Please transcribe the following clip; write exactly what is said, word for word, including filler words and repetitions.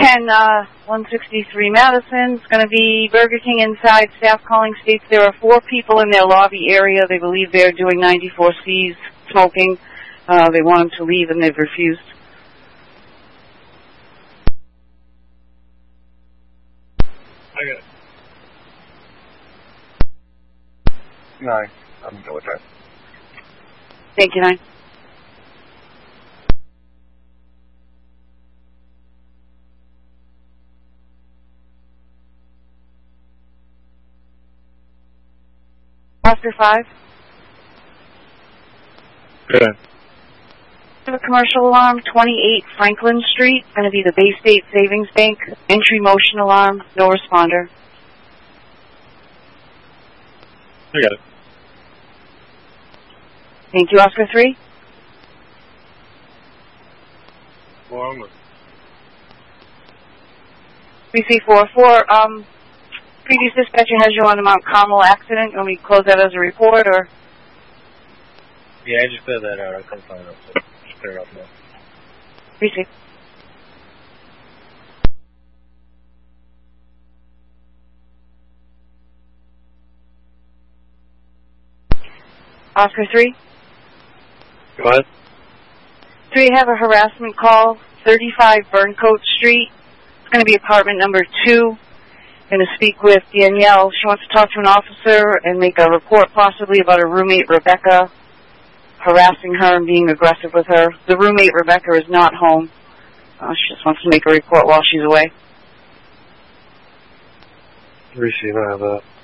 ten, uh, one sixty-three Madison. It's going to be Burger King inside. Staff calling states there are four people in their lobby area. They believe they're doing ninety-four C's smoking. Uh, they want them to leave, and they've refused. I got it. Nine. I'm good with that. Thank you, nine. Oscar five. Good. A commercial alarm, twenty-eight Franklin Street. Going to be the Bay State Savings Bank. Entry motion alarm, no responder. I got it. Thank you, Oscar three. Four onward. three C four four. Um, previous dispatcher has you on the Mount Carmel accident. You want me to close that as a report, or? Yeah, I just cleared that out. I couldn't find it, so just clear it up now. three C. Oscar three. Go ahead. three, have a harassment call, thirty-five Burncoat Street. It's going to be apartment number two. Going to speak with Danielle. She wants to talk to an officer and make a report possibly about her roommate, Rebecca, harassing her and being aggressive with her. The roommate, Rebecca, is not home. Uh, she just wants to make a report while she's away. Receive, I have that.